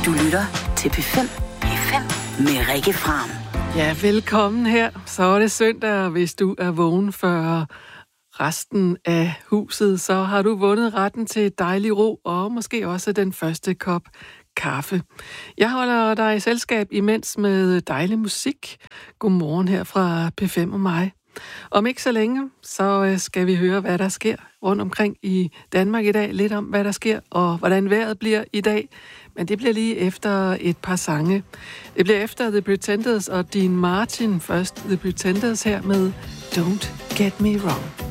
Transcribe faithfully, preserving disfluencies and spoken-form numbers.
Du lytter til P fem. P fem med Rikke Fram. Ja, velkommen her. Så er det søndag, hvis du er vågen for resten af huset, så har du vundet retten til dejlig ro og måske også den første kop kaffe. Jeg holder dig i selskab imens med dejlig musik. Godmorgen her fra P fem og mig. Om ikke så længe, så skal vi høre, hvad der sker rundt omkring i Danmark i dag. Lidt om, hvad der sker og hvordan vejret bliver i dag. Men det bliver lige efter et par sange. Det bliver efter The Pretenders og Dean Martin. Først The Pretenders her med Don't Get Me Wrong.